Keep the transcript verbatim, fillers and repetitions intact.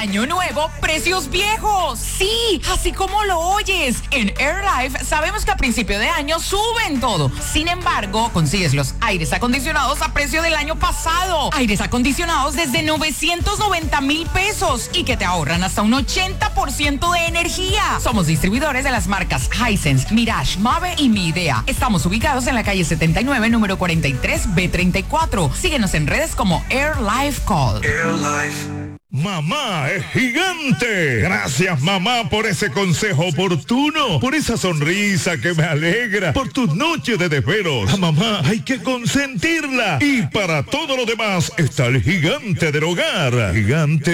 Año nuevo, precios viejos. Sí, así como lo oyes. En AirLife sabemos que a principio de año suben todo. Sin embargo, consigues los aires acondicionados a precio del año pasado. Aires acondicionados desde novecientos noventa mil pesos y que te ahorran hasta un ochenta por ciento de energía. Somos distribuidores de las marcas Hisense, Mirage, Mave y Mi Idea. Estamos ubicados en la calle setenta y nueve, número cuarenta y tres B treinta y cuatro. Síguenos en redes como AirLife Call. AirLife. Mamá es gigante. Gracias, mamá, por ese consejo oportuno, por esa sonrisa que me alegra, por tus noches de desvelos. A mamá hay que consentirla. Y para todo lo demás está el gigante del hogar. Gigante